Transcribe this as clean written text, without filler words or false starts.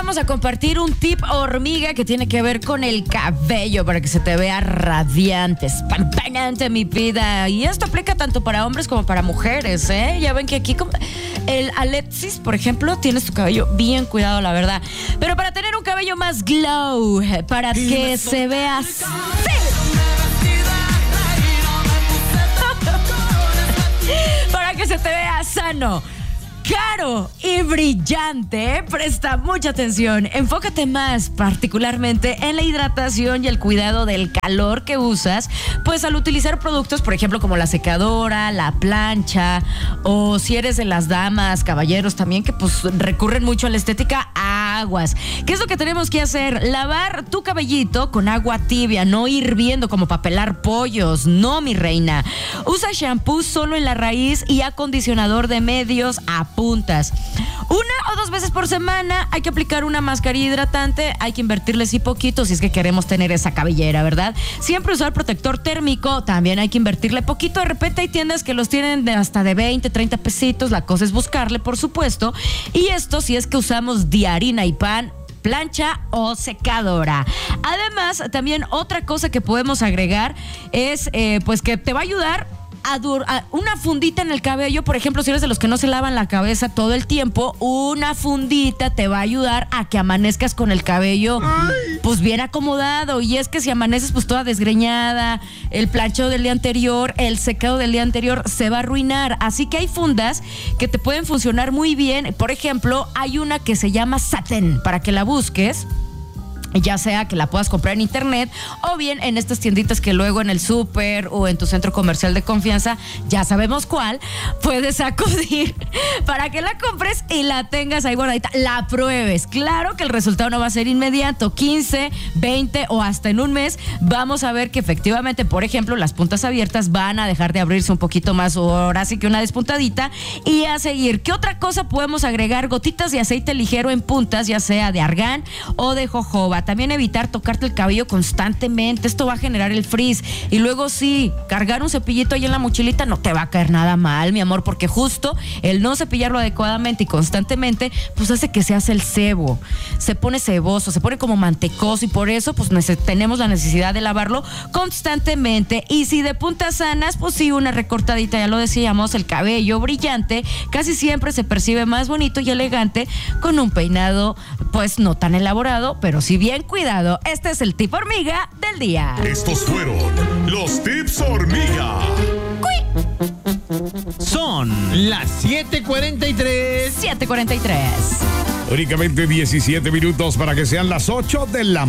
vamos a compartir un tip hormiga que tiene que ver con el cabello para que se te vea radiante, espampanante, mi vida. Y esto aplica tanto para hombres como para mujeres, ¿eh? Ya ven que aquí el Alexis, por ejemplo, tienes tu cabello bien cuidado, la verdad. Pero para tener un cabello más glow, para que se vea así, para que se te vea sano, caro y brillante, presta mucha atención. Enfócate más particularmente en la hidratación y el cuidado del calor que usas, pues al utilizar productos, por ejemplo, como la secadora, la plancha, o si eres de las damas, caballeros también, que pues recurren mucho a la estética, aguas. ¿Qué es lo que tenemos que hacer? Lavar tu cabellito con agua tibia, no hirviendo como para pelar pollos. No, mi reina. Usa shampoo solo en la raíz y acondicionador de medios a puntas. 1 o 2 veces por semana hay que aplicar una mascarilla hidratante. Hay que invertirle sí poquito si es que queremos tener esa cabellera, ¿verdad? Siempre usar protector térmico. También hay que invertirle poquito. De repente hay tiendas que los tienen hasta de 20, 30 pesitos. La cosa es buscarle, por supuesto. Y esto si es que usamos diarina y pan, plancha o secadora. Además, también otra cosa que podemos agregar es pues que te va a ayudar a una fundita en el cabello. Por ejemplo, si eres de los que no se lavan la cabeza todo el tiempo, una fundita te va a ayudar a que amanezcas con el cabello pues bien acomodado. Y es que si amaneces pues toda desgreñada, el planchado del día anterior, el secado del día anterior se va a arruinar. Así que hay fundas que te pueden funcionar muy bien. Por ejemplo, hay una que se llama Satin, para que la busques, ya sea que la puedas comprar en internet o bien en estas tienditas que luego en el súper o en tu centro comercial de confianza, ya sabemos cuál, puedes acudir para que la compres y la tengas ahí guardadita, la pruebes. Claro que el resultado no va a ser inmediato, 15, 20 o hasta en un mes vamos a ver que efectivamente, por ejemplo, las puntas abiertas van a dejar de abrirse un poquito más, o ahora sí que una despuntadita, y a seguir. ¿Qué otra cosa podemos agregar? Gotitas de aceite ligero en puntas, ya sea de argán o de jojoba. También evitar tocarte el cabello constantemente. Esto va a generar el frizz. Y luego sí, cargar un cepillito ahí en la mochilita no te va a caer nada mal, mi amor, porque justo el no cepillarlo adecuadamente y constantemente, pues hace que se hace el sebo. Se pone ceboso, se pone como mantecoso, y por eso pues tenemos la necesidad de lavarlo constantemente. Y si de puntas sanas, pues sí, una recortadita, ya lo decíamos, el cabello brillante casi siempre se percibe más bonito y elegante con un peinado pues no tan elaborado, pero sí bien cuidado. Este es el tip hormiga del día. Estos fueron los tips hormiga. Son las 7:43. 7:43. Únicamente 17 minutos para que sean las 8 de la